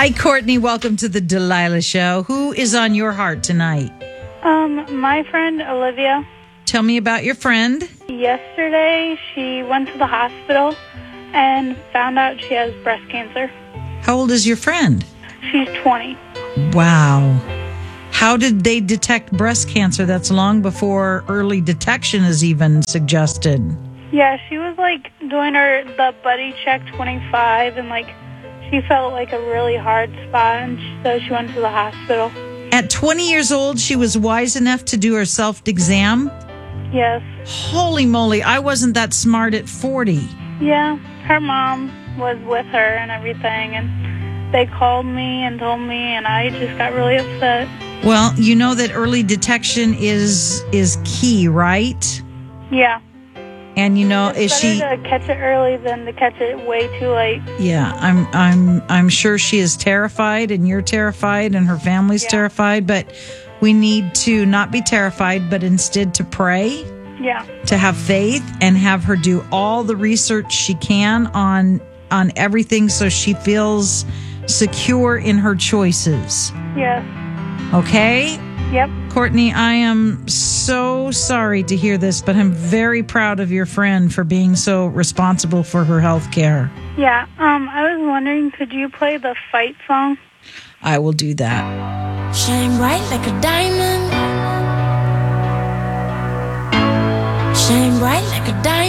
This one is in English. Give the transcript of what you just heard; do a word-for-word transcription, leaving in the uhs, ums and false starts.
Hi, Courtney. Welcome to the Delilah Show. Who is on your heart tonight? Um, my friend Olivia. Tell me about your friend. Yesterday, she went to the hospital and found out she has breast cancer. How old is your friend? She's twenty. Wow. How did they detect breast cancer? That's long before early detection is even suggested. Yeah, she was like doing her the Buddy Check twenty-five, and like she felt like a really hard spot, and so she went to the hospital. At twenty years old, she was wise enough to do her self-exam? Yes. Holy moly, I wasn't that smart at forty. Yeah, her mom was with her and everything, and they called me and told me, and I just got really upset. Well, you know that early detection is is key, right? Yeah. And you know, It's is she better to catch it early than to catch it way too late. Yeah, I'm I'm I'm sure she is terrified, and you're terrified, and her family's Yeah. terrified, but we need to not be terrified, but instead to pray, Yeah. to have faith, and have her do all the research she can on on everything so she feels secure in her choices. Yes. Okay? Yep. Courtney, I am so sorry to hear this, but I'm very proud of your friend for being so responsible for her health care. Yeah. Um, I was wondering, could you play the fight song? I will do that. Shine bright like a diamond. Shine bright like a diamond.